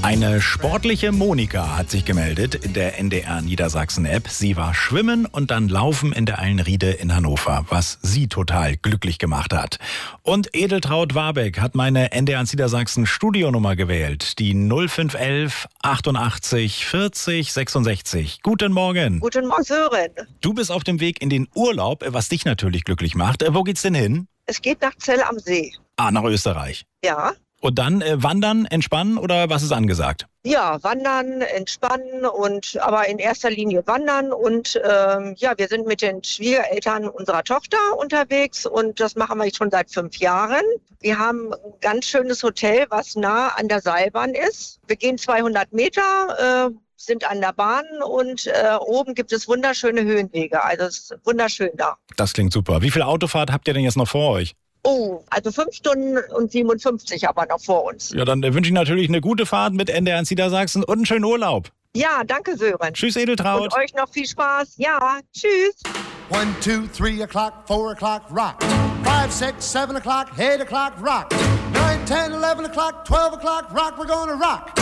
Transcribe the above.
Eine sportliche Monika hat sich gemeldet in der NDR Niedersachsen-App. Sie war schwimmen und dann laufen in der Eilenriede in Hannover, was sie total glücklich gemacht hat. Und Edeltraud Warbeck hat meine NDR Niedersachsen Studionummer gewählt, die 0511 88 40 66. Guten Morgen. Guten Morgen, Sören. Du bist auf dem Weg in den Urlaub, was dich natürlich glücklich macht. Wo geht's denn hin? Es geht nach Zell am See. Nach Österreich. Ja. Und dann wandern, entspannen oder was ist angesagt? Ja, wandern, entspannen aber in erster Linie wandern und wir sind mit den Schwiegereltern unserer Tochter unterwegs und das machen wir jetzt schon seit 5 Jahren. Wir haben ein ganz schönes Hotel, was nah an der Seilbahn ist. Wir gehen 200 Meter, sind an der Bahn und oben gibt es wunderschöne Höhenwege. Also es ist wunderschön da. Das klingt super. Wie viel Autofahrt habt ihr denn jetzt noch vor euch? Oh, also 5 Stunden und 57 aber noch vor uns. Ja, dann wünsche ich natürlich eine gute Fahrt mit NDR Niedersachsen und einen schönen Urlaub. Ja, danke, Sören. Tschüss, Edeltraud. Und euch noch viel Spaß. Ja, tschüss. 1, 2, 3 o'clock, 4 o'clock, rock. 5, 6, 7 o'clock, 8 o'clock, rock. 9, 10, 11 o'clock, 12 o'clock, rock. We're gonna rock.